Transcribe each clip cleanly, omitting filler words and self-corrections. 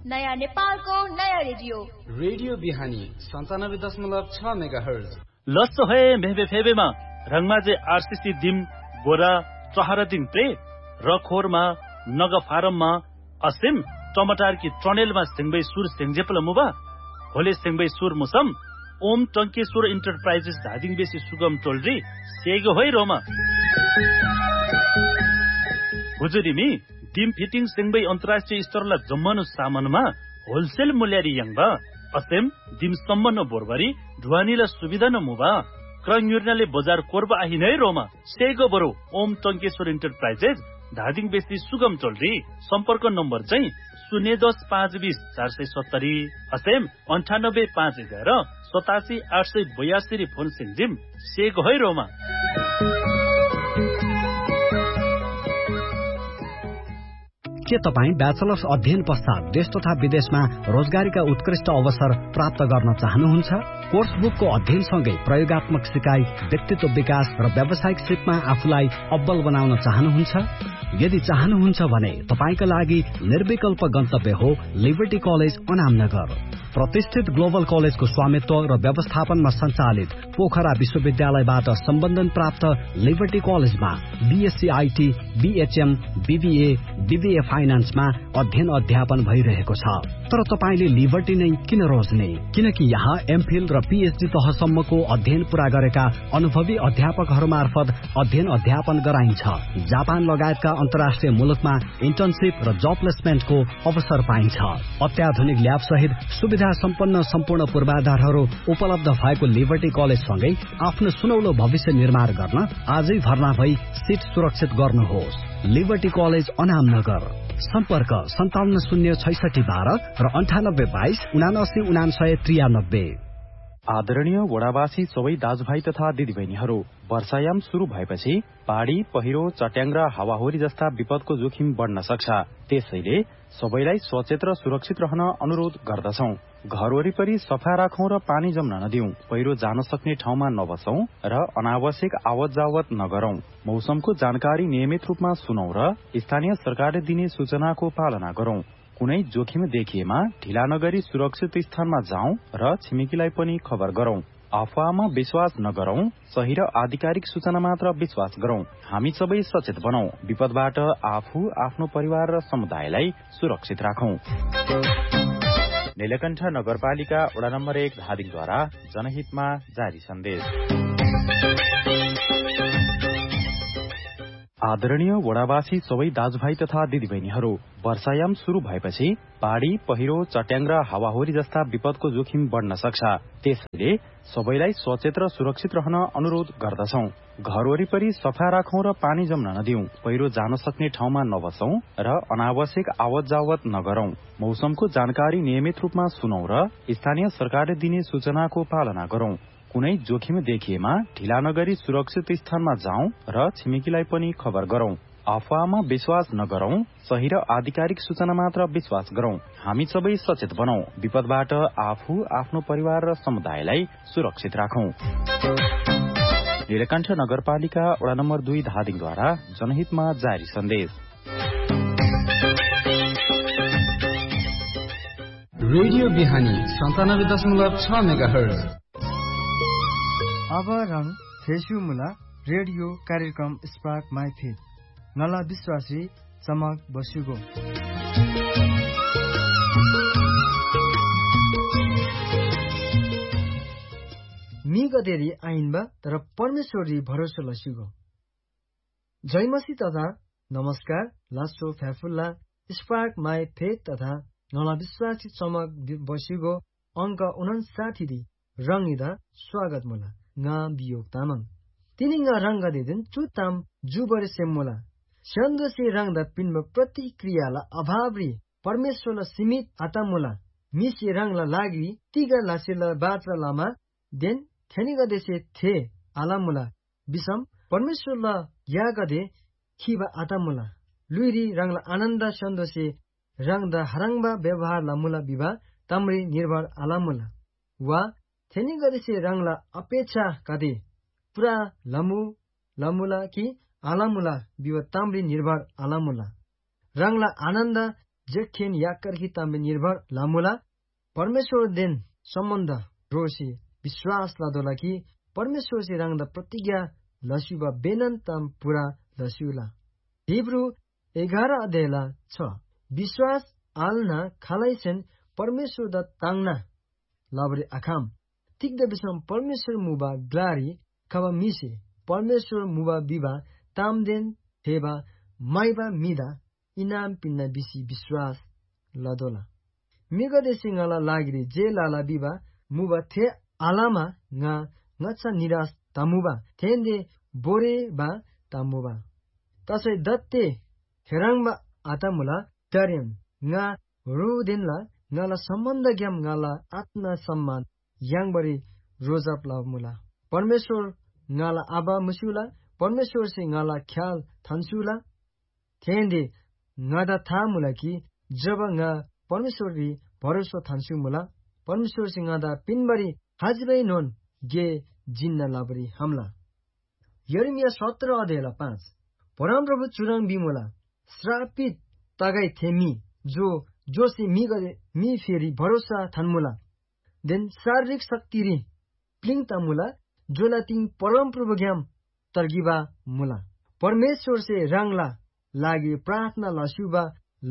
नयाँ नेपालको नयाँ रेडियो बिहानी 97.6 मेगाहर्ज लस्सो है मेहबे फेबेमा रंगमाजे आरसीसी दिम बोरा चहरा दिन प्रे रखोरमा नग फारममा असिम टमाटर की ट्रनेलमा सिंगबै सुर सिंगजेपल मुबा होले सिंगबै सुर मुसम ओम टंकेश्वर इन्टरप्राइजेस धादिङ बेसी सुगम टोलरी सेगो होइ रोमा हुजुरिमी दिम फिटिङ सिंगबै अन्तर्राष्ट्रिय स्तरला जम्मनु सामानमा होलसेल मूल्यारी यङबा असेम दिम सम्मन बोरबारी ढुवानीला सुविधा न मुबा क्रन्युर्नाले बजार कोर्बा आहिनै रोमा सेगो बरो ओम टंकेश्वर इन्टरप्राइजेस धादिङ बेसी सुगम टोलरी सम्पर्क नम्बर चाहिँ 010-520-470 असेम 98-511-87-882 फोन सिंजिम सेगो है रोमा के तपाईँ ब्याचलर्स अध्ययन पश्चात देश तथा विदेशमा रोजगारीका उत्कृष्ट अवसर प्राप्त गर्न चाहनुहुन्छ? कोर्स बुकको अध्ययनसँगै प्रयोगात्मक सिकाइ, व्यक्तित्व विकास र व्यावसायिक सिपमा आफूलाई अब्बल बनाउन चाहनुहुन्छ? यदि चाहनुहुन्छ भने तपाईका लागि निर्विकल्प गन्तव्य हो लिबर्टी कलेज अनामनगर। प्रतिष्ठित ग्लोबल कलेजको स्वामित्व र व्यवस्थापनमा सञ्चालित पोखरा विश्वविद्यालयबाट सम्बन्धन प्राप्त लिबर्टी कलेजमा BSc IT, BHM, BBA, BBA फाइनान्समा अध्ययन अध्यापन भइरहेको छ। तर तपाईले लिबर्टी नै किन रोज्ने? किनकि यहाँ एमफिल र पीएचडी तहसम्मको अध्ययन पूरा गरेका अनुभवी अध्यापकहरू मार्फत अध्ययन अध्यापन गराइन्छ। जापान लगायतका अन्तर्राष्ट्रिय मुलुकमा इन्टर्नशिप र जब प्लेसमेन्टको अवसर पाइन्छ। अत्याधुनिक ल्याब सहित सुविधा सम्पन्न सम्पूर्ण पूर्वाधारहरू उपलब्ध भएको लिबर्टी कलेज सँगै आफ्नो सुनौलो भविष्य निर्माण गर्न आजै भर्ना भई सिट सुरक्षित गर्नुहोस्। Liberty college Anamnagar. सम्पर्क 570612 र 9822-799993। आदरणीय वडावासी सबै दाजुभाइ तथा दिदीबहिनीहरू, वर्षायाम शुरू भएपछि बाढी, पहिरो, चट्याङ र हावाहुरी जस्ता विपदको जोखिम बढ्न सक्छ। त्यसैले सबैलाई सचेत र सुरक्षित रहन अनुरोध गर्दछौं। घर वरिपरि सफा राखौं र पानी जम्न नदिउँ। पहिरो जान सक्ने ठाउँमा नबसौं र अनावश्यक आवत जावत नगरौं। मौसमको जानकारी नियमित रूपमा सुनौं र स्थानीय सरकारले दिने सूचनाको पालना गरौं। कुनै जोखिम देखिएमा ढिला नगरी सुरक्षित स्थानमा जाउँ र छिमेकीलाई पनि खबर गरौं। अफवाहमा विश्वास नगरौं, सही र आधिकारिक सूचना मात्र विश्वास गरौं। हामी सबै सचेत बनौं, विपदबाट आफू, आफ्नो परिवार र समुदायलाई सुरक्षित राखौं। नीलकण्ठ नगरपालिका वडा नम्बर 1 धादिङद्वारा जनहितमा जारी सन्देश। आदरणीय वडावासी सबै दाजुभाइ तथा दिदीबहिनीहरू, वर्षायाम शुरू भएपछि बाढी, पहिरो, चट्याङ र हावाहुरी जस्ता विपदको जोखिम बढ्न सक्छ। त्यसैले सबैलाई सचेत र सुरक्षित रहन अनुरोध गर्दछौं। घर वरिपरि सफा राखौं र पानी जम्न नदिउँ। पहिरो जान सक्ने ठाउँमा नबसौं र अनावश्यक आवत जावत नगरौं। मौसमको जानकारी नियमित रूपमा सुनौं र स्थानीय सरकारले दिने सूचनाको पालना गरौं। कुनै जोखिम देखिएमा ढिला नगरी सुरक्षित स्थानमा जाउँ र छिमेकीलाई पनि खबर गरौं। अफवाहमा विश्वास नगरौं, सही र आधिकारिक सूचना मात्र विश्वास गरौं। हामी सबै सचेत बनौं, विपदबाट आफू, आफ्नो परिवार र समुदायलाई सुरक्षित राखौं। नीलकण्ठ नगरपालिका वडा नम्बर 2 धादिङद्वारा जनहितमा जारी सन्देश। रेडियो बिहानी 97.6 मेगाहर्ज। अब रंग फेसु मुला रेडियो कार्यक्रम स्पार्क माई फेथ नला विश्वासी चमक बसुगो मी गदेरी आइनबा तर परमेश्वरी भरोसा लसुगो जयमसी तथा नमस्कार लासो फ्याफुल्ला स्पार्क माई फेथ तथा नला विश्वासी चमक बसुगो अंक 59 रंगिदा स्वागत मुला nga biok tamang tininga ranga dedin chutam jubare semmola shando se rangda pinma प्रतिक्रियाला अभावरी परमेश्वरला सीमित आतामुला मिसी रंगला लागि तिगा लासेला बात्रा लामा देन खेनिगा देसे थे आलामुला बिसम परमेश्वरला यागदे खिबा आतामुला लुइरी रंगला आनन्द शando से रंगदा हरंगबा व्यवहार लामुला बिबा तमरी निर्भर आलामुला वा खेनिगा देसे रंगला अपेक्षा कदे पुरा लमुला कि आलामुला बिबा तमरी निर्भर आलामुला रंगला आनन्द जेखेन याकर की तांबे निर्भर लामुला परमेश्वर दिन संबंध रोसी विश्वास लादोला कि परमेश्वर से रंग प्रतिज्ञा लस्युबा बेनन ताम पूरा लस्युला। हिब्रू 11 अध्यायला 6 विश्वास आलना खालाइसेन परमेश्वर द तांगना लाबरे आखाम तिग्द बिसम परमेश्वर मुबा ग्लारी खबा मिसे परमेश्वर मुबा बिबा तामदेन थेबा माइबा मिदा इनाम पिन्ना बिसी विश्वास लदोला। मिगदे सिंगला लागिरी जे लाला बिबा मुबा थे आलामा nga ngचा निराश तामुबा थेंदे बोरे बा तामुबा तसै दत्ते हेरांगबा आतामुला दर्यम nga रुदेनला ngala सम्बन्ध ग्याम ngala आत्मा सम्मान यांगबरी रोजाप लामुला परमेश्वर ngala आबा मुसुला परमेश्वर से ngala ख्याल थान्सुला थेंदे ngada थामुला कि जब nga परमेश्वर री भरोसा थान्सुमुला परमेश्वर से ngada पिनबरी हाजबै नोन गे जिन्ना लाबरी हमला। यिर्मया 17 अध्यायला 5 परमप्रभु चुरंग बिमुला श्रापित तगाई थेमी जो से मी फेरी भरोसा थान्मुला देन शारीरिक शक्ति री प्लिंग तामुला जोला तिंग परमप्रभु ग्याम तरगिबा मुला परमेश्वर से रंगला लागी प्रार्थना लसुबा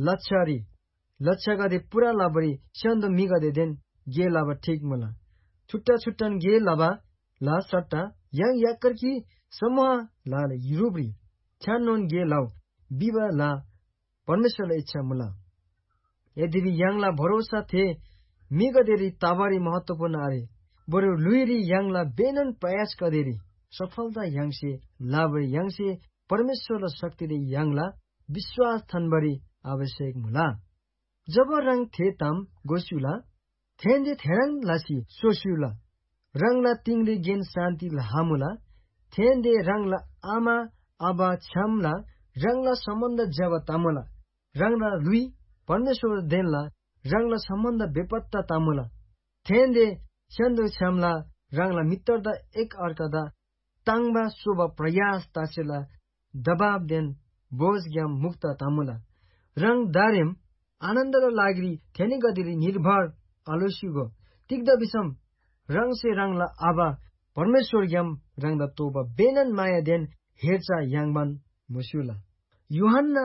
लक्ष्य गदे पूरा लाबरी चंद मी गदे देन गे लाबा ठीक मुला छुट्टा छुट्टन गे लाबा ला सट्टा yang yakar ki समूह ला युरोबरी छानोन गे लाउ बिबा ला परमेश्वरले इच्छा मुला यदि यांगला भरोसा थे मिगदेरी ताबारी महत्वपूर्ण आरे बरु लुइरी यांगला बेनन प्रयास कदेरी सफलता यांगसे लाबरी यांगसे परमेश्वरले शक्तिले यांगला विश्वास थनबरी आवश्यक मुला जब रंग थे ताम गोसुला थेंजे थेरंग लासी सोसुला रंगला तिंगले गेन शान्ति हामुला थेंदे रंगला आमा आबा छामला रंगला सम्बन्ध जब तामुला रंगला लुई परमेश्वर देनला रंगला सम्बन्ध बेपत्ता तामुला थेंदे चंदो छामला रंगला मित्रदा एक अर्कादा तांगबा शोभा प्रयास तासेला दबाब देन बोझ ग्याम मुक्त तामुला रंग दारेम आनन्दला लागरी थेने गदिरी निर्भर आलोसिगो तिग्द बिसम रंग से रंगला आबा परमेश्वर ग्याम रंगदा तोबा बेनन माया देन हेरचा यांगबान मुसुला। यूहन्ना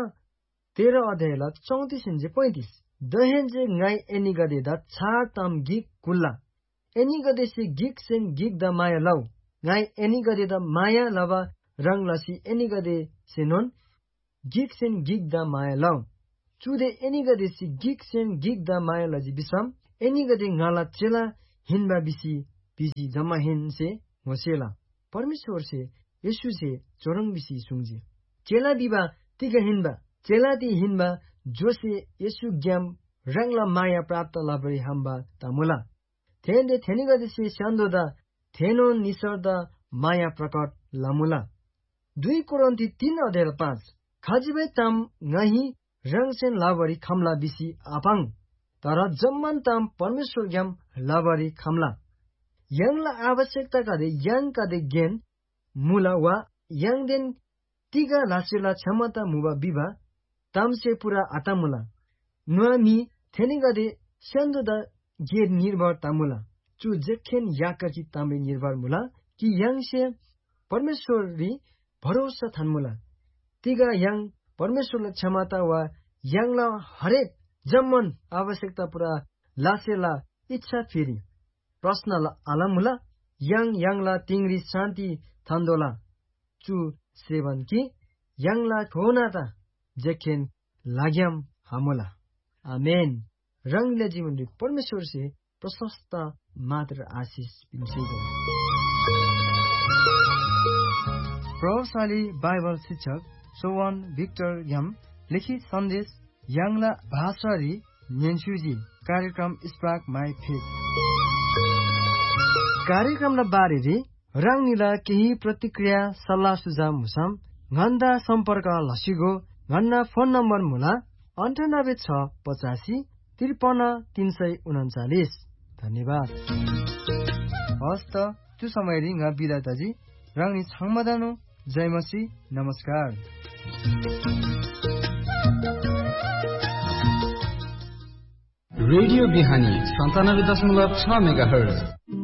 13 अध्यायला 34-35 दहेन्जे गाई एनिगदे दा छार ताम गिक कुल्ला एनिगदे से गिक सेन गिक दा माया लाउ गाई एनिगदे दा माया लबा रंग लासी एनिगदे से नोन गिक सेन गिक दा माया लाउ चुदे एनिगदे से गिक सेन गिक दा माया लजी बिसम एनिगदे गाला चेला हिनबा बिसी जमा हिन से होसेला परमेश्वर से यीशु से चोरंग बिसी सुंगजे चेला बिबा तिग हिनबा चेला ती हिनबा जो से यीशु ग्याम रंगला माया प्राप्त लाबरी हम्बा तामुला थेंदे थेनिगदे से शान्दोदा थेनो निसर्दा माया प्रकट लामुला 2 कोरिन्थी 3 अध्याय 5 खाजिबे ताम ngही रंगसेन लाबरी खमला बिसी आपाङ तर जम्मन ताम परमेश्वर ग्याम लाबरी खमला यांगला आवश्यकता कादे यांग कादे गेन मुला वा यांग देन तिगा लासेला क्षमता मुबा बिबा तामसे पूरा आता मुला नुआमी थेनिगदे संदोदा गेर निर्भर तामुला चु जेखेन याकर की तामे निर्भर मुला कि यांग से परमेश्वरी भरोसा थानमुला तिगा यांग परमेश्वरले क्षमता वा यांगला हरेक जम्मन आवश्यकता पूरा लासेला इच्छा फेरि प्रश्नला आलामुला यांगला तिंगरी शान्ति थान्दोला चु सेवन की यांगला खोनाता जेखेन लाग्याम हामुला आमेन। रंगले जीवन परमेश्वर से प्रशस्त मात्र आशीष पिन्छेगो। प्रभावशाली बाइबल शिक्षक सोवन भिक्टर ग्याम लिखित सन्देश यांगला भाषारी नेन्सुजी कार्यक्रम स्पार्क माई फेथ कार्यक्रमला बारेरी रंगनीला केही प्रतिक्रिया सल्लाह सुझाव मुसम घण्टा सम्पर्क लसिगो घण्टा फोन नम्बर मुला 9865533339 धन्यवाद। हस्त त्यो समय रिंग बिदाताजी रंगनी छाङमदानो जयमसी नमस्कार। रेडियो बिहानी 97.6 मेगाहर्ज।